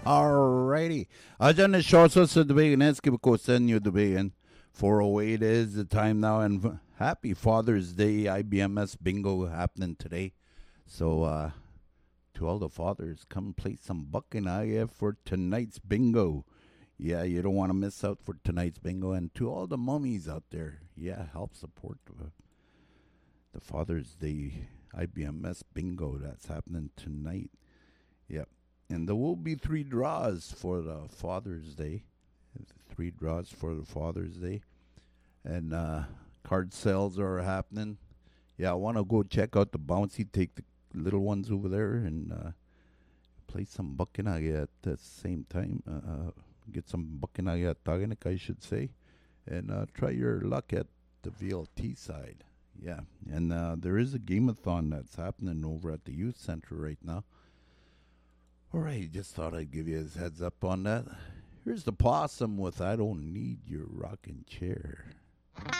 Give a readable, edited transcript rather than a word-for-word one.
Alrighty. Dyan na show sa Dubagan. Eskip ko sa inyo Dubagan. 4:08 is the time now. And happy Father's Day. IBMS bingo happening today. So, to all the fathers, come play some Buckinaya for tonight's bingo. Yeah, you don't want to miss out for tonight's bingo. And to all the mummies out there, yeah, help support the Father's Day IBMS bingo that's happening tonight. Yep. And there will be 3 draws for the Father's Day. 3 draws for the Father's Day. And card sales are happening. Yeah, I want to go check out the bouncy, take the little ones over there and play some Buckinaya at the same time. Get some Buckinaya at Taganik, I should say. And try your luck at the VLT side. Yeah, and there is a game-a-thon that's happening over at the youth center right now. All right, just thought I'd give you a heads up on that. Here's the possum with I Don't Need Your Rocking Chair.